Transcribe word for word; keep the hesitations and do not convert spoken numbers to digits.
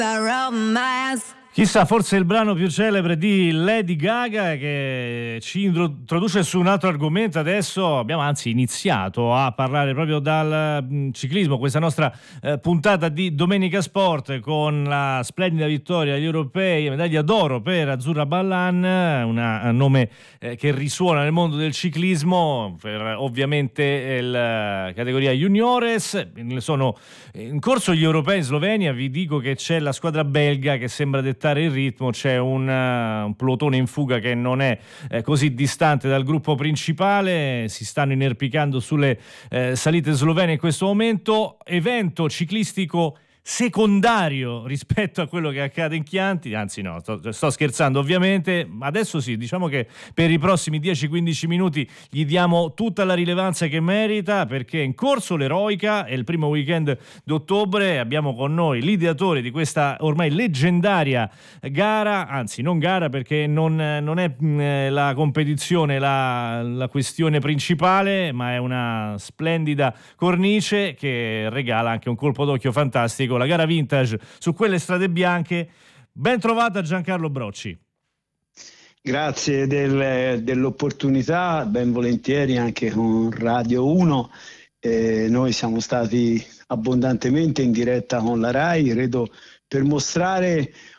Chissà, forse il brano più celebre di Lady Gaga, che ci introduce su un altro argomento. Adesso abbiamo anzi iniziato a parlare proprio dal mh, ciclismo, questa nostra eh, puntata di Domenica Sport, con la splendida vittoria agli europei, medaglia d'oro per Azzurra Ballan, un nome eh, che risuona nel mondo del ciclismo, per ovviamente la categoria juniores. Sono in corso gli europei in Slovenia, vi dico che c'è la squadra belga che sembra dettare il ritmo, c'è un, uh, un pelotone in fuga che non è eh, così distante dal gruppo principale, si stanno inerpicando sulle eh, salite slovene in questo momento. Evento ciclistico secondario rispetto a quello che accade in Chianti, anzi no, sto, sto scherzando ovviamente, ma adesso sì, diciamo che per i prossimi dieci quindici minuti gli diamo tutta la rilevanza che merita, perché è in corso l'Eroica, è il primo weekend d'ottobre, abbiamo con noi l'ideatore di questa ormai leggendaria gara, anzi non gara perché non, non è mh, la competizione la, la questione principale, ma è una splendida cornice che regala anche un colpo d'occhio fantastico, la gara vintage su quelle strade bianche. Ben trovata Giancarlo Brocci. Grazie del, dell'opportunità, ben volentieri anche con Radio uno. Eh, noi siamo stati abbondantemente in diretta con la Rai, credo per mostrare